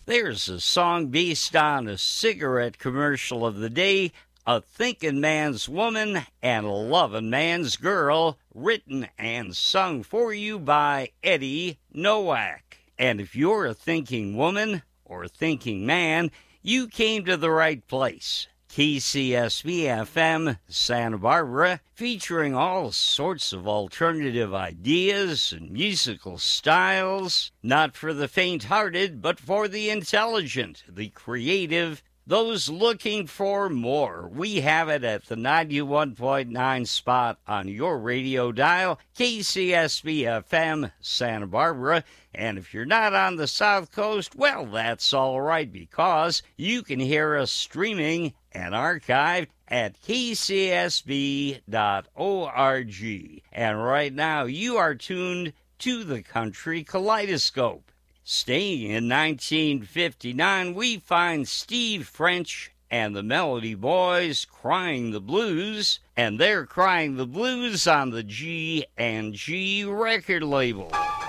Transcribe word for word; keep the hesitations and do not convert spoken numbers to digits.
There's a song based on a cigarette commercial of the day, A Thinking Man's Woman and a Loving Man's Girl, written and sung for you by Eddie Nowak. And if you're a thinking woman or thinking man, you came to the right place. K C S B F M Santa Barbara, featuring all sorts of alternative ideas and musical styles, not for the faint-hearted, but for the intelligent, the creative, those looking for more. We have it at the ninety-one point nine spot on your radio dial, K C S B F M Santa Barbara. And if you're not on the South Coast, well, that's all right, because you can hear us streaming and archived at k c s b dot org. And right now, you are tuned to the Country Kaleidoscope. Staying in nineteen fifty-nine, we find Steve French and the Melody Boys crying the blues, and they're crying the blues on the G and G record label.